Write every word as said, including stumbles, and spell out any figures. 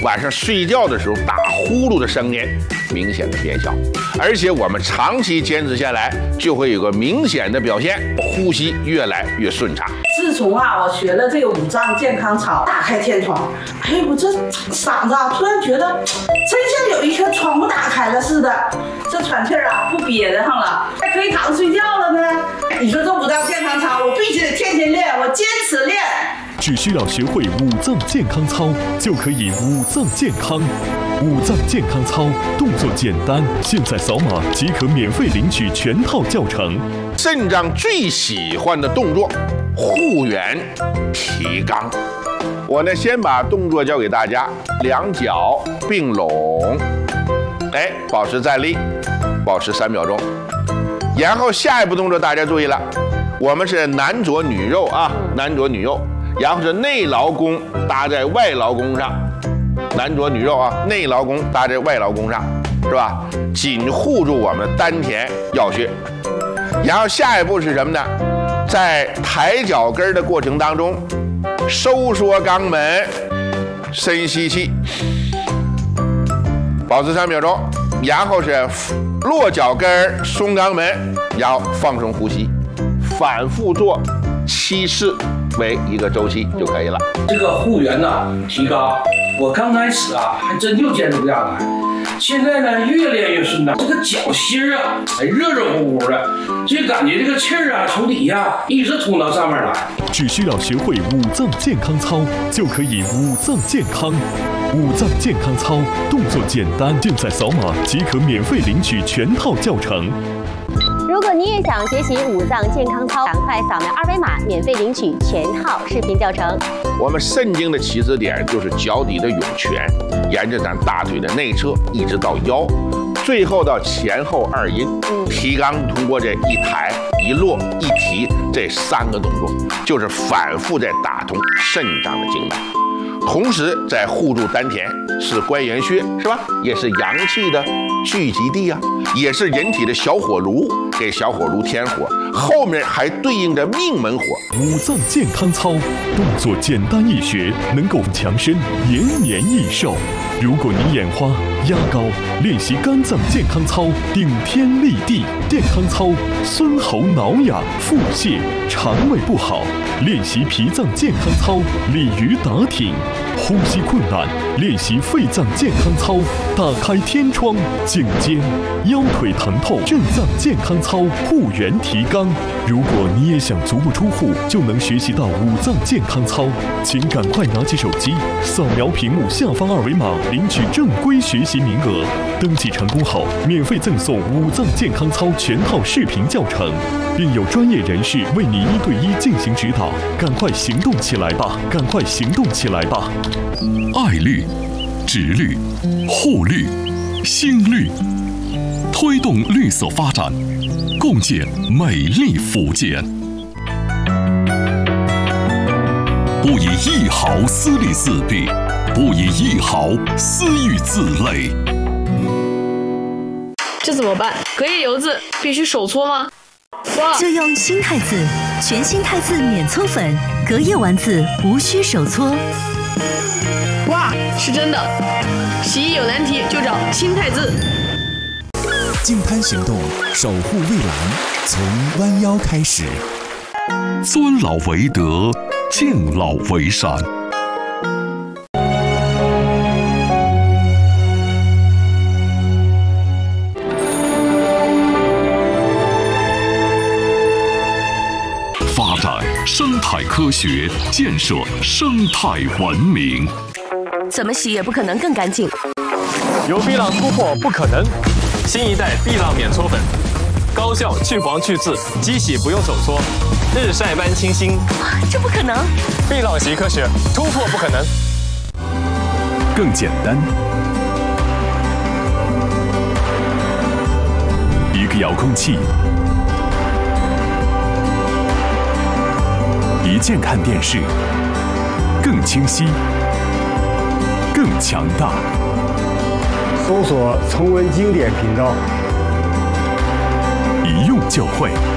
晚上睡觉的时候打呼噜的声音明显的变小，而且我们长期坚持下来，就会有个明显的表现，呼吸越来越顺畅。 自从啊，我学了这个五脏健康操，打开天窗，哎，我这嗓子啊，突然觉得真像有一颗窗户打开了似的，这喘气儿啊不憋得上了，还可以躺着睡觉了呢。你说这五脏健康操，我必须得天天练，我坚持练。 只需要学会五脏健康操，就可以五脏健康。五脏健康操动作简单，现在扫码即可免费领取全套教程。 肾脏最喜欢的动作，护圆提肛。我呢，先把动作教给大家，两脚并拢，哎，保持站立，保持三秒钟。然后下一步动作大家注意了，我们是男左女右啊，男左女右。然后是内劳宫搭在外劳宫上，男左女右啊，内劳宫搭在外劳宫上，是吧？紧护住我们丹田要穴。然后下一步是什么呢？在抬脚跟的过程当中，收缩肛门，深吸气，保持三秒钟。然后是落脚跟，松肛门，然后放松呼吸，反复做七次。为一个周期就可以了。 这个护圆呢，提肛，我刚开始啊还真就坚持不下来，现在呢越练越顺畅。这个脚心啊，还热热乎乎的，就感觉这个气儿啊从底下一直通到上面来。 只需要学会五脏健康操，就可以五脏健康。五脏健康操动作简单，现在扫码即可免费领取全套教程。 如果你也想学习五脏健康操，赶快扫描二维码，免费领取全套视频教程。 我们肾经的起始点就是脚底的涌泉，沿着咱大腿的内侧一直到腰，最后到前后二阴。提肛通过这一抬一落一提这三个动作，就是反复在打通肾脏的经脉，同时在护住丹田，是关元穴，是吧？也是阳气的聚集地啊，也是人体的小火炉，给小火炉添火，后面还对应着命门火。 五脏健康操动作简单易学，能够强身延年益寿。如果你眼花、压高，练习肝脏健康操，顶天立地。健康操，孙喉挠痒、腹泻、肠胃不好；练习脾脏健康操，鲤鱼打挺。呼吸困难，练习肺脏健康操，打开天窗，颈肩、腰腿疼痛，肾脏健康操，护圆提肛。如果你也想足不出户就能学习到五脏健康操，请赶快拿起手机，扫描屏幕下方二维码，领取正规学习名额。登记成功后，免费赠送五脏健康操全套视频教程，并有专业人士为你一对一进行指导。赶快行动起来吧！赶快行动起来吧！ 爱绿、植绿、护绿、新绿，推动绿色发展，共建美丽福建。不以一毫私利自弊，不以一毫私欲自累。 这怎么办？隔夜油渍必须手搓吗？哇！ 就用新太子全新太子免搓粉，隔夜丸子无需手搓。 哇，是真的！洗衣有难题就找新太子。 净滩行动，守护蔚蓝，从弯腰开始。 尊老为德，敬老为善。发展生态科学，建设生态文明。 怎么洗也不可能更干净。 有碧浪突破不可能，新一代碧浪免搓粉，高效去黄去渍，机洗不用手搓，日晒般清新。 这不可能！ 碧浪习科学，突破不可能。 更简单，一个遥控器，一键看电视，更清晰，更强大。 搜索重温经典频道， 一用就会。